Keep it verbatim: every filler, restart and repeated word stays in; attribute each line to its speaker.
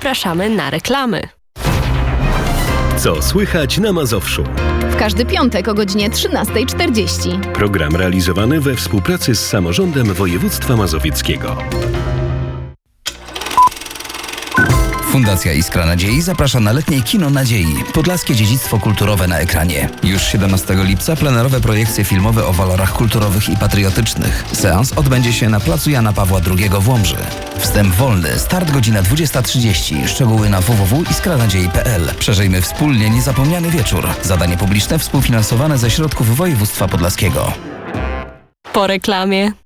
Speaker 1: zapraszamy na reklamy.
Speaker 2: Co słychać na Mazowszu?
Speaker 3: W każdy piątek o godzinie trzynasta czterdzieści.
Speaker 2: Program realizowany we współpracy z Samorządem Województwa Mazowieckiego.
Speaker 4: Fundacja Iskra Nadziei zaprasza na letnie Kino Nadziei. Podlaskie dziedzictwo kulturowe na ekranie. Już siedemnastego lipca plenerowe projekcje filmowe o walorach kulturowych i patriotycznych. Seans odbędzie się na placu Jana Pawła drugiego w Łomży. Wstęp wolny, start godzina dwudziesta trzydzieści. Szczegóły na w w w kropka iskra nadziei kropka p l. Przeżyjmy wspólnie niezapomniany wieczór. Zadanie publiczne współfinansowane ze środków województwa podlaskiego.
Speaker 1: Po reklamie.